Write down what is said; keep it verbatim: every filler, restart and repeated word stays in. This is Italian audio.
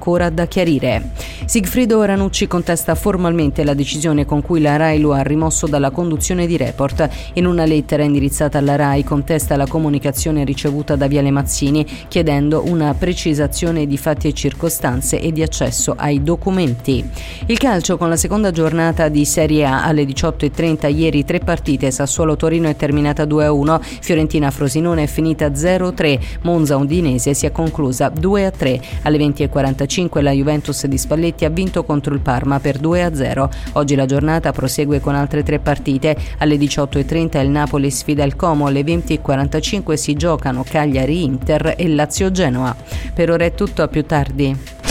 ancora da chiarire. Sigfrido Ranucci contesta formalmente la decisione con cui la RAI lo ha rimosso dalla conduzione di Report. In una lettera indirizzata alla RAI contesta la comunicazione ricevuta da Viale Mazzini, chiedendo una precisazione di fatti e circostanze e di accesso ai documenti. Il calcio, con la seconda giornata di Serie A alle diciotto e trenta, ieri tre partite. Sassuolo-Torino è terminata due a uno, Fiorentina-Frosinone è finita zero a tre, Monza-Udinese si è conclusa due a tre. Alle venti e quarantacinque la Juventus di Spalletti ha vinto contro il Parma per due a zero. Oggi la giornata prosegue con altre tre partite. Alle diciotto e trenta il Napoli sfida il Como, alle venti e quarantacinque si giocano Cagliari-Inter e Lazio-Genoa. Per ora è tutto, a più tardi.